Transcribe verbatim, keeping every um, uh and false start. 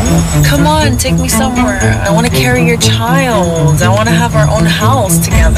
Come on, take me somewhere. I want to carry your child. I want to have our own house together.